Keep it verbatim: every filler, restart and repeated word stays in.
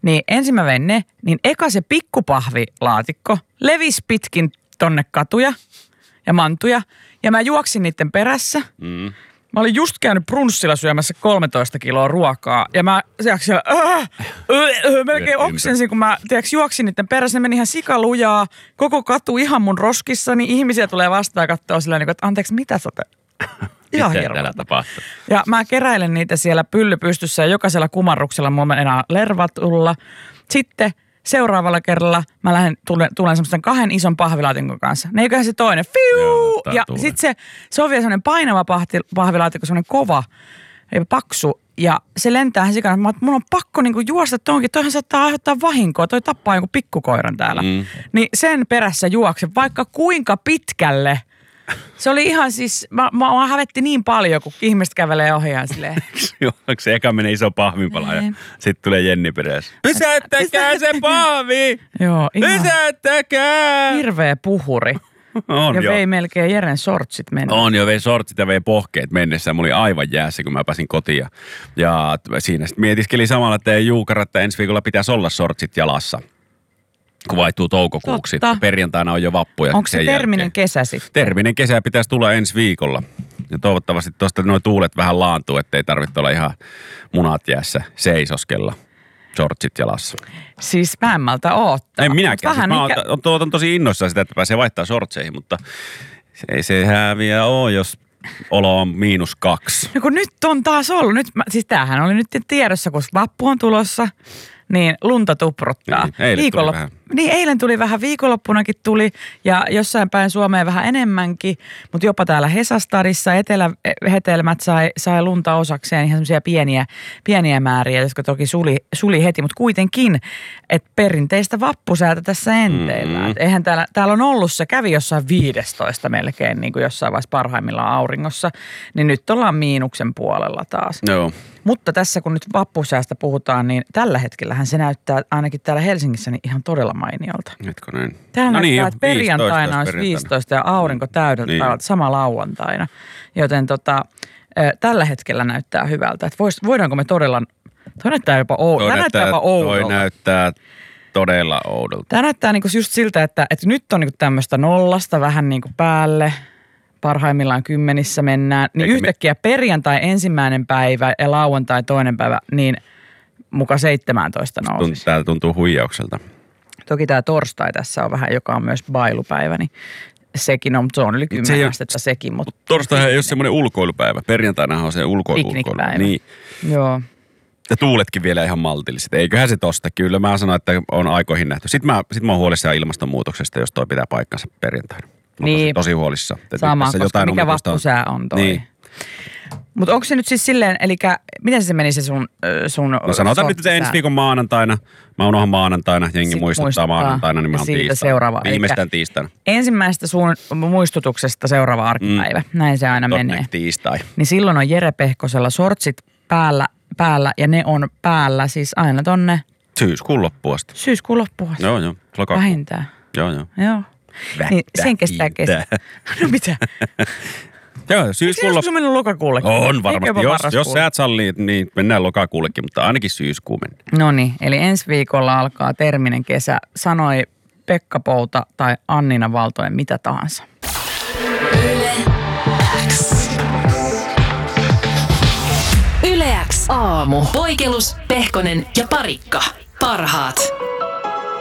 Niin ensin mä vein ne, niin eka se pikkupahvilaatikko levisi pitkin tonne katuja ja mantuja. Ja mä juoksin niiden perässä. Mm. Mä olin just käynyt brunssilla syömässä kolmetoista kiloa ruokaa. Ja mä tiiäks, siellä, äh, äh, melkein oksensin, kun mä tiiäks, juoksin niiden perässä. Ne meni ihan sikalujaa. Koko katu ihan mun roskissa. Niin ihmisiä tulee vastaan ja katsoo sillä niin että anteeksi, mitä sä te? Ihan hirveä. Ja mä keräilen niitä siellä pylly pystyssä ja jokaisella kumarruksella mulla enää lervatulla. Sitten seuraavalla kerralla mä lähden, tulen, tulen semmoisen kahden ison pahvilaatikon kanssa. Ne eiköhän se toinen. Fiu! Joo, ja sitten se, se on vielä semmoinen painava pahti, pahvilaatikko, semmoinen kova ja paksu. Ja se lentää sikana. Mä mun on pakko niinku juosta tuonkin. Toihan saattaa aiheuttaa vahinkoa. Toi tappaa jonkun pikkukoiran täällä. Mm. Niin sen perässä juokse vaikka kuinka pitkälle. Se oli ihan siis, mä, mä, mä hävetti niin paljon, kun ihmiset kävelee ohjaan silleen. Joo, se eka menee iso pahvinpala ja sitten tulee Jenni perässä. Pysäyttäkää se pahvi! Joo, ihan. Pysäyttäkää! Hirveä puhuri. On ja jo. vei melkein Jeren sortsit mennä. On jo, vei sortsit ja vei pohkeet mennessä. Mä olin aivan jäässä, kun mä pääsin kotiin. Ja, ja siinä sitten mietiskelin samalla, että ei juukara, että ensi viikolla pitäisi olla sortsit jalassa. Kun vaihtuu toukokuuksi. Totta. Perjantaina on jo vappu. Onko se terminen jälkeen. kesä sitten? Terminen kesä pitäisi tulla ensi viikolla. Ja toivottavasti tuosta nuo tuulet vähän laantuu, ettei tarvitse olla ihan munat jäässä seisoskella. Shortsit jalassa. Siis mä en malta oottaa. En minäkään. Siis mä ikä... oon, oon tosi innoissaan sitä, että pääsee vaihtaa shortseihin, mutta se ei se häviä ole, jos olo on miinus kaksi. No kun nyt on taas ollut. Nyt, mä, siis tämähän oli nyt tiedossa, kun vappu on tulossa. Niin lunta tupruttaa. Niin, eilen Viikonlop- tuli vähän. Niin, eilen tuli vähän, viikonloppunakin tuli ja jossain päin Suomeen vähän enemmänkin, mutta jopa täällä Hesastadissa etelähetelmät sai, sai lunta osakseen ihan semmoisia pieniä, pieniä määriä, jotka toki suli, suli heti, mutta kuitenkin, että perinteistä vappusäätä tässä enteillä. Mm-hmm. Eihän täällä, täällä on ollut, se kävi jossain viidestoista melkein, niin kuin jossain vaiheessa parhaimmillaan auringossa, niin nyt ollaan miinuksen puolella taas. Joo. Mutta tässä kun nyt vappusäästä puhutaan, niin tällä hetkellähän se näyttää ainakin täällä Helsingissä niin ihan todella mainiolta. Hetkonen. Täällä no näyttää, niin, että perjantaina olisi perjantaina. viisitoista ja aurinko täydeltä niin. päivältä sama lauantaina. Joten tota, tällä hetkellä näyttää hyvältä. Että vois, voidaanko me todella, toi näyttää jopa, ou, toi näyttää, näyttää jopa oudolta. Toi näyttää todella oudolta. Tämä näyttää niinku just siltä, että, että nyt on niinku tämmöistä nollasta vähän niinku päälle. Parhaimmillaan kymmenissä mennään, niin Eikä yhtäkkiä me... perjantai ensimmäinen päivä ja lauantai toinen päivä, niin muka seitsemäntoista nousisi. Tää tuntuu huijaukselta. Toki tämä torstai tässä on vähän, joka on myös bailupäivä, niin sekin on, mutta se on yli kymmenen se astetta sekin. Mutta torstaihan ei ole semmoinen ulkoilupäivä. Perjantainahan on se ulkoilu. Piknikpäivä. Niin. Joo. Ja tuuletkin vielä ihan maltilliset. Eiköhän se tosta. Kyllä mä sanon, että on aikoihin nähty. Sitten mä, sit mä oon huolissaan ilmastonmuutoksesta, jos toi pitää paikkansa perjantaina. Niin. Tosi huolissa. Sama, koska jotain mikä vappusää on toi. Niin. Mutta onko se nyt siis silleen, eli miten se meni se sun... sun no sanotaan nyt, että ensi viikon maanantaina, mä unohan maanantaina, jengi Sitten muistuttaa, muistuttaa maanantaina, niin mä oon tiistaina. Seuraava. Viimeistään tiistaina. Ensimmäisestä sun muistutuksesta seuraava arkipäivä, mm. näin se aina Totnek menee. tiistai. Niin silloin on Jere Pehkosella sortsit päällä, päällä ja ne on päällä siis aina tonne... Syyskuun loppuun asti. Syyskuun loppuun asti. Joo, joo. Lokakuun. Vähintään. Joo, joo. Joo. Niin sen kestää kestää. No mitä? Joo, syyskuun loppuun. Eikö mennyt lokakuullekin? On varmasti. Jos, jos sä et salli, niin mennään lokakuullekin, mutta ainakin syyskuun mennään. No niin, eli ensi viikolla alkaa terminen kesä. Sanoi Pekka Pouta tai Annina Valtonen mitä tahansa. Yle X. Yle X aamu. Poikelus, Pehkonen ja Parikka. Parhaat.